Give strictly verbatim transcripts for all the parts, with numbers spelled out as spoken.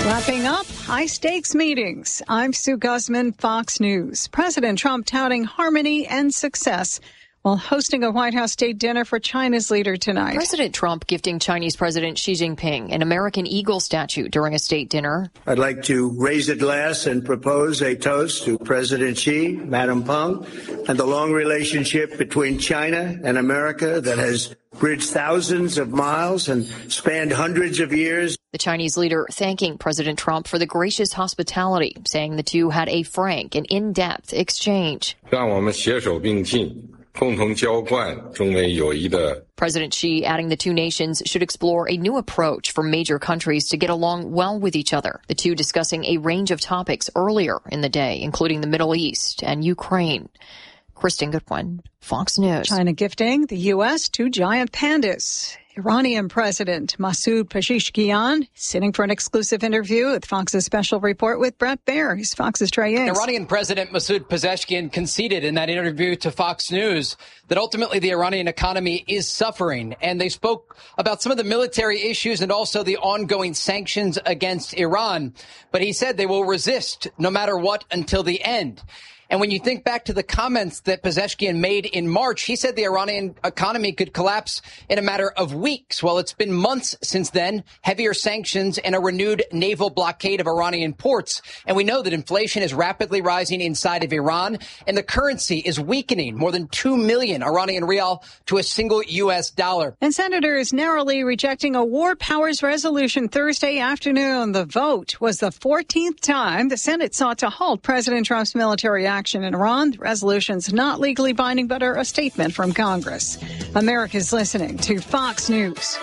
Wrapping up high-stakes meetings. I'm Sue Guzman, Fox News. President Trump touting harmony and success while hosting a White House state dinner for China's leader tonight. President Trump gifting Chinese President Xi Jinping an American eagle statue during a state dinner. I'd like to raise a glass and propose a toast to President Xi, Madam Peng, and the long relationship between China and America that has bridged thousands of miles and spanned hundreds of years. The Chinese leader thanking President Trump for the gracious hospitality, saying the two had a frank and in-depth exchange. President Xi adding the two nations should explore a new approach for major countries to get along well with each other. The two discussing a range of topics earlier in the day, including the Middle East and Ukraine. Kristen Goodwin, Fox News. China gifting the U S two giant pandas. Iranian President Masoud Pezeshkian sitting for an exclusive interview with Fox's special report with Brett Baer. He's Fox's Trey Hicks. Iranian President Masoud Pezeshkian conceded in that interview to Fox News that ultimately the Iranian economy is suffering. And they spoke about some of the military issues and also the ongoing sanctions against Iran. But he said they will resist no matter what until the end. And when you think back to the comments that Pezeshkian made in March, he said the Iranian economy could collapse in a matter of weeks. Well, it's been months since then, heavier sanctions and a renewed naval blockade of Iranian ports. And we know that inflation is rapidly rising inside of Iran, and the currency is weakening more than two million Iranian rial to a single U S dollar. And senators narrowly rejecting a war powers resolution Thursday afternoon. The vote was the fourteenth time the Senate sought to halt President Trump's military action in Iran. The resolution's not legally binding, but are a statement from Congress. America's listening to Fox News.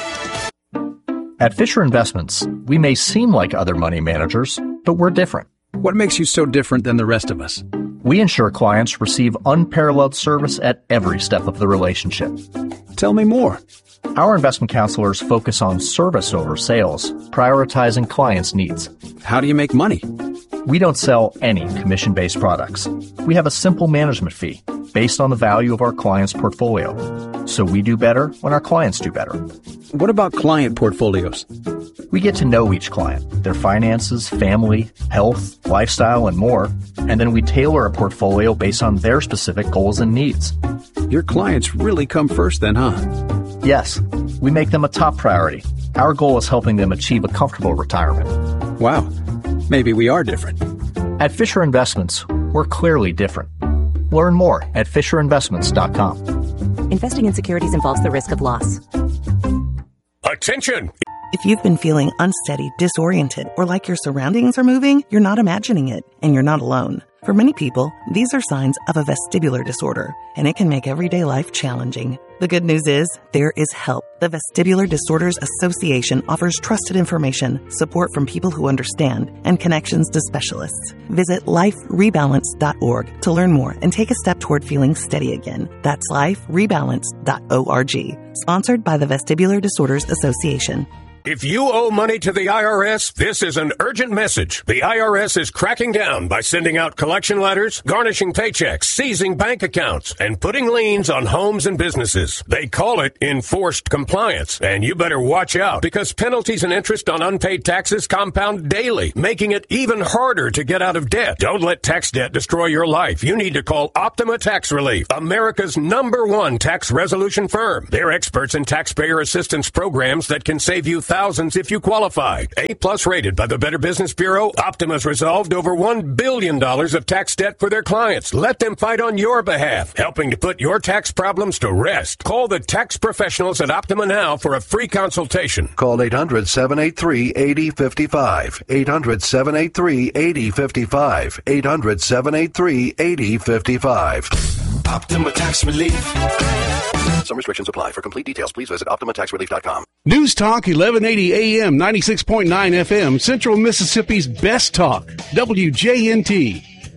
At Fisher Investments, we may seem like other money managers, but we're different. What makes you so different than the rest of us? We ensure clients receive unparalleled service at every step of the relationship. Tell me more. Our investment counselors focus on service over sales, prioritizing clients' needs. How do you make money? We don't sell any commission-based products. We have a simple management fee based on the value of our client's portfolio. So we do better when our clients do better. What about client portfolios? We get to know each client, their finances, family, health, lifestyle, and more, and then we tailor a portfolio based on their specific goals and needs. Your clients really come first then, huh? Yes, we make them a top priority. Our goal is helping them achieve a comfortable retirement. Wow, maybe we are different. At Fisher Investments, we're clearly different. Learn more at fisher investments dot com. Investing in securities involves the risk of loss. Attention! If you've been feeling unsteady, disoriented, or like your surroundings are moving, you're not imagining it, and you're not alone. For many people, these are signs of a vestibular disorder, and it can make everyday life challenging. The good news is, there is help. The Vestibular Disorders Association offers trusted information, support from people who understand, and connections to specialists. Visit life rebalance dot org to learn more and take a step toward feeling steady again. That's life rebalance dot org. Sponsored by the Vestibular Disorders Association. If you owe money to the I R S, this is an urgent message. The I R S is cracking down by sending out collection letters, garnishing paychecks, seizing bank accounts, and putting liens on homes and businesses. They call it enforced compliance, and you better watch out because penalties and interest on unpaid taxes compound daily, making it even harder to get out of debt. Don't let tax debt destroy your life. You need to call Optima Tax Relief, America's number one tax resolution firm. They're experts in taxpayer assistance programs that can save you thousands if you qualify. A-plus rated by the Better Business Bureau, Optima's resolved over one billion dollars of tax debt for their clients. Let them fight on your behalf, helping to put your tax problems to rest. Call the tax professionals at Optima now for a free consultation. Call eight hundred, seven eight three, eight zero five five. eight hundred, seven eight three, eight zero five five. eight hundred, seven eight three, eight zero five five. Optima Tax Relief. Some restrictions apply. For complete details, please visit optima tax relief dot com. News Talk eleven eighty A M, ninety-six point nine F M, Central Mississippi's best talk, W J N T.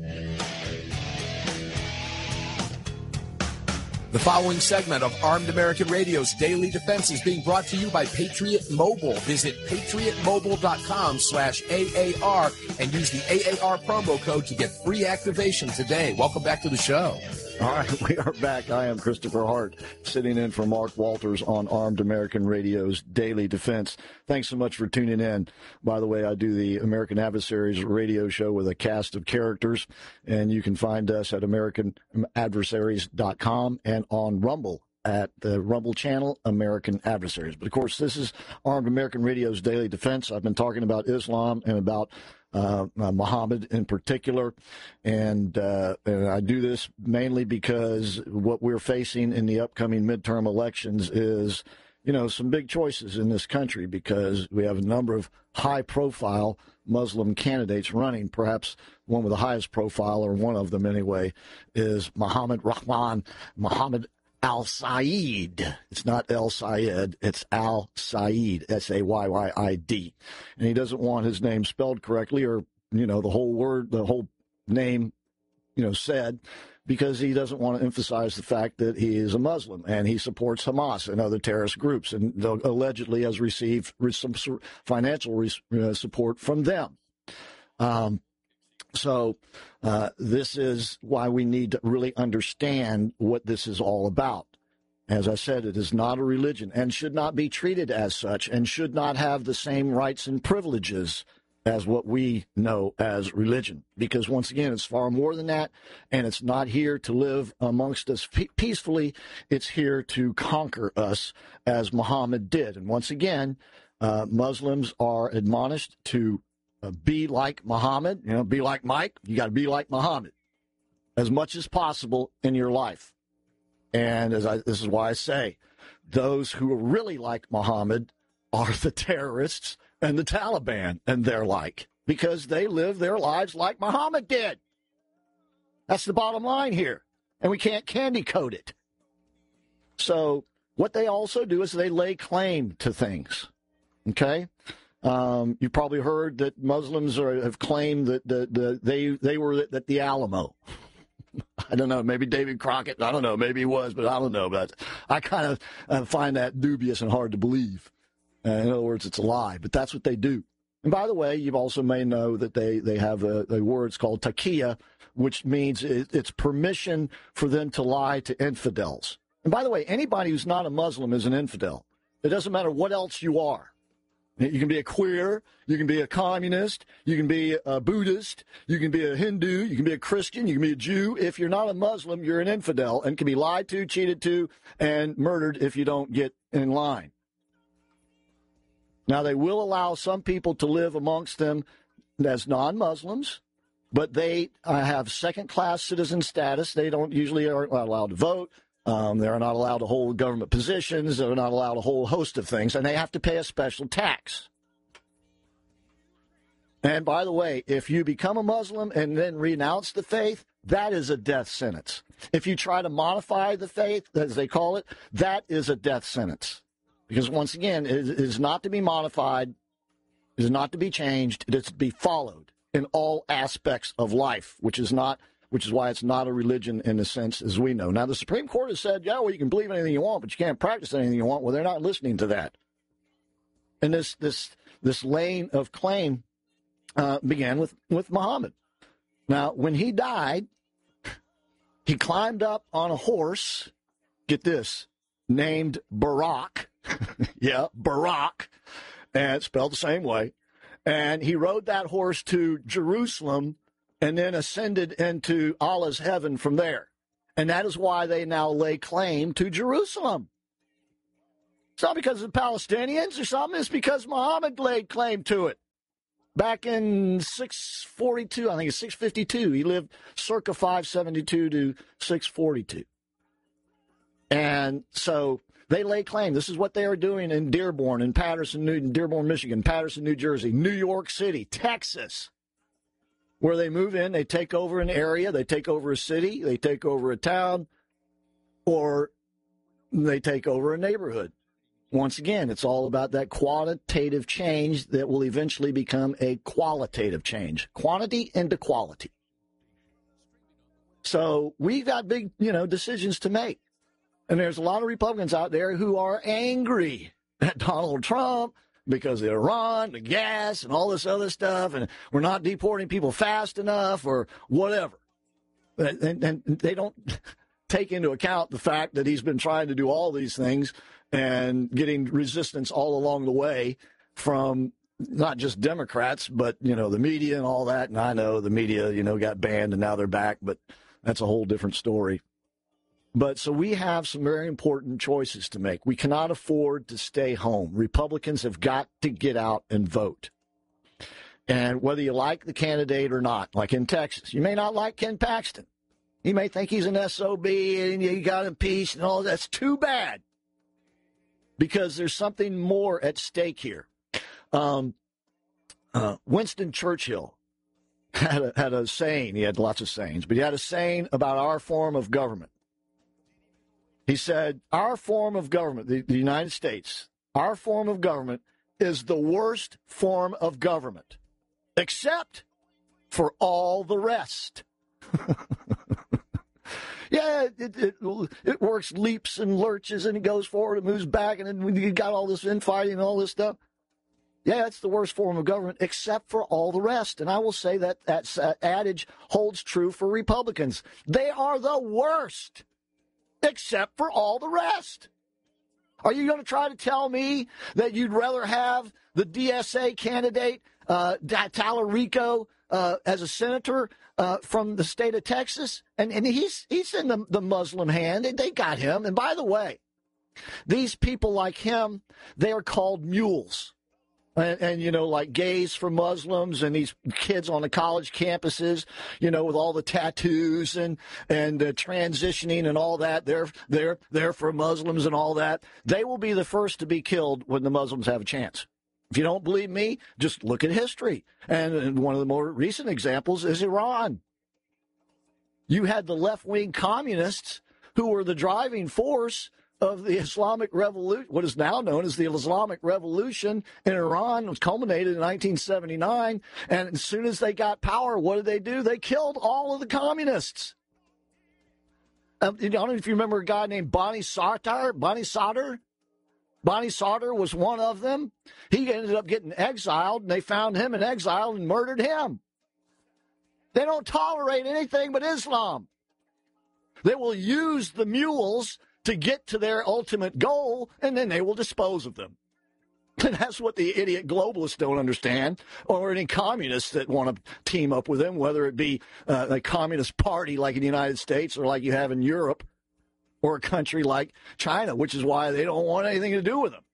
The following segment of Armed American Radio's Daily Defense is being brought to you by Patriot Mobile. Visit patriot mobile dot com slash A A R and use the A A R promo code to get free activation today. Welcome back to the show. All right, we are back. I am Christopher Hart, sitting in for Mark Walters on Armed American Radio's Daily Defense. Thanks so much for tuning in. By the way, I do the American Adversaries radio show with a cast of characters, and you can find us at american adversaries dot com and on Rumble at the Rumble channel, American Adversaries. But, of course, this is Armed American Radio's Daily Defense. I've been talking about Islam and about Uh, uh, Muhammad in particular, and, uh, and I do this mainly because what we're facing in the upcoming midterm elections is, you know, some big choices in this country because we have a number of high-profile Muslim candidates running. Perhaps one with the highest profile, or one of them anyway, is Muhammad Rahman Muhammad Al-Sayed. It's not El Sayed, it's Al-Sayed, S A Y Y I D. And he doesn't want his name spelled correctly, or, you know, the whole word, the whole name, you know, said, because he doesn't want to emphasize the fact that he is a Muslim and he supports Hamas and other terrorist groups, and allegedly has received some financial support from them. Um, So uh, this is why we need to really understand what this is all about. As I said, it is not a religion and should not be treated as such, and should not have the same rights and privileges as what we know as religion. Because, once again, it's far more than that, and it's not here to live amongst us peacefully. It's here to conquer us, as Muhammad did. And once again, uh, Muslims are admonished to Uh, be like Muhammad, you know, be like Mike. You got to be like Muhammad as much as possible in your life. And as I, this is why I say, those who are really like Muhammad are the terrorists and the Taliban and their like, because they live their lives like Muhammad did. That's the bottom line here. And we can't candy coat it. So what they also do is they lay claim to things. Okay? Um, you probably heard that Muslims are, have claimed that the, the, they they were at, at the Alamo. I don't know. Maybe David Crockett. I don't know. Maybe he was, but I don't know. But I kind of uh, find that dubious and hard to believe. Uh, in other words, it's a lie. But that's what they do. And by the way, you also may know that they, they have a, a word called taqiyya, which means it, it's permission for them to lie to infidels. And by the way, anybody who's not a Muslim is an infidel. It doesn't matter what else you are. You can be a queer, you can be a communist, you can be a Buddhist, you can be a Hindu, you can be a Christian, you can be a Jew. If you're not a Muslim, you're an infidel and can be lied to, cheated to, and murdered if you don't get in line. Now, they will allow some people to live amongst them as non-Muslims, but they uh, have second-class citizen status. They don't usually are allowed to vote. Um, they're not allowed to hold government positions. They're not allowed a whole host of things, and they have to pay a special tax. And by the way, if you become a Muslim and then renounce the faith, that is a death sentence. If you try to modify the faith, as they call it, that is a death sentence. Because once again, it is not to be modified, it is not to be changed, it is to be followed in all aspects of life, which is not which is why it's not a religion in the sense as we know. Now, the Supreme Court has said, yeah, well, you can believe anything you want, but you can't practice anything you want. Well, they're not listening to that. And this this this lane of claim uh, began with, with Muhammad. Now, when he died, he climbed up on a horse, get this, named Barak. yeah, Barak, and spelled the same way. And he rode that horse to Jerusalem and then ascended into Allah's heaven from there. And that is why they now lay claim to Jerusalem. It's not because of the Palestinians or something. It's because Muhammad laid claim to it. Back in six forty-two, I think it's six fifty-two. He lived circa five seventy-two to six forty-two. And so they lay claim. This is what they are doing in Dearborn, in Patterson, New, Dearborn, Michigan, Patterson, New Jersey, New York City, Texas, where they move in, they take over an area, they take over a city, they take over a town, or they take over a neighborhood. Once again, it's all about that quantitative change that will eventually become a qualitative change. Quantity into quality. So we've got big, you know, decisions to make. And there's a lot of Republicans out there who are angry at Donald Trump because of Iran, the gas, and all this other stuff, and we're not deporting people fast enough or whatever. And, and they don't take into account the fact that he's been trying to do all these things and getting resistance all along the way from not just Democrats, but, you know, the media and all that. And I know the media, you know, got banned and now they're back, but that's a whole different story. But so we have some very important choices to make. We cannot afford to stay home. Republicans have got to get out and vote. And whether you like the candidate or not, like in Texas, you may not like Ken Paxton. You may think he's an S O B and you got impeached and all that's too bad because there's something more at stake here. Um, uh, Winston Churchill had a, had a saying. He had lots of sayings, but he had a saying about our form of government. He said, our form of government, the, the United States, our form of government is the worst form of government, except for all the rest. Yeah, it, it it works leaps and lurches, and it goes forward and moves back, and then you got all this infighting and all this stuff. Yeah, it's the worst form of government, except for all the rest. And I will say that that adage holds true for Republicans. They are the worst, except for all the rest. Are you going to try to tell me that you'd rather have the D S A candidate, uh, Tallarico, uh, as a senator uh, from the state of Texas? And, and he's he's in the, the Muslim hand. They got him. And by the way, these people like him, they are called mules. And, and, you know, like gays for Muslims and these kids on the college campuses, you know, with all the tattoos and, and uh, transitioning and all that. They're, they're, they're for Muslims and all that. They will be the first to be killed when the Muslims have a chance. If you don't believe me, just look at history. And, and one of the more recent examples is Iran. You had the left-wing communists who were the driving force of the Islamic Revolution, what is now known as the Islamic Revolution in Iran, was culminated in nineteen seventy-nine. And as soon as they got power, what did they do? They killed all of the communists. Um, I don't know if you remember a guy named Bani Sadr. Bani Sadr. Bani Sadr was one of them. He ended up getting exiled, and they found him in exile and murdered him. They don't tolerate anything but Islam. They will use the mules to get to their ultimate goal, and then they will dispose of them. And that's what the idiot globalists don't understand, or any communists that want to team up with them, whether it be uh, a communist party like in the United States or like you have in Europe, or a country like China, which is why they don't want anything to do with them.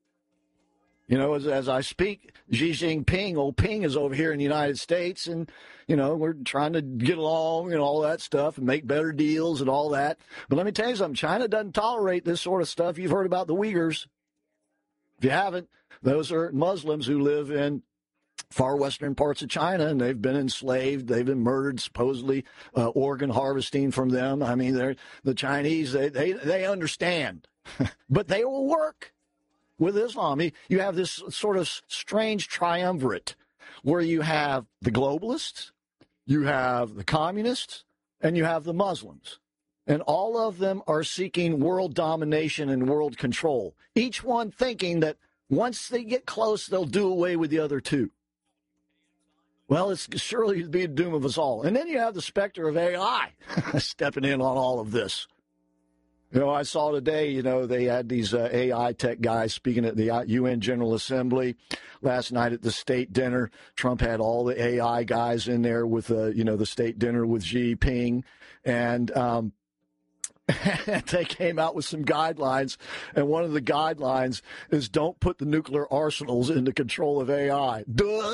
You know, as, as I speak, Xi Jinping, old Ping, is over here in the United States, and, you know, we're trying to get along and all that stuff and make better deals and all that. But let me tell you something, China doesn't tolerate this sort of stuff. You've heard about the Uyghurs. If you haven't, those are Muslims who live in far western parts of China, and they've been enslaved. They've been murdered, supposedly uh, organ harvesting from them. I mean, they're the Chinese, they, they, they understand, but they will work with Islam. You have this sort of strange triumvirate where you have the globalists, you have the communists, and you have the Muslims. And all of them are seeking world domination and world control, each one thinking that once they get close, they'll do away with the other two. Well, it's surely to be the doom of us all. And then you have the specter of A I stepping in on all of this. You know, I saw today, you know, they had these uh, A I tech guys speaking at the U N General Assembly last night at the state dinner. Trump had all the A I guys in there with, uh, you know, the state dinner with Xi Jinping. And um, they came out with some guidelines. And one of the guidelines is don't put the nuclear arsenals into control of A I. Duh.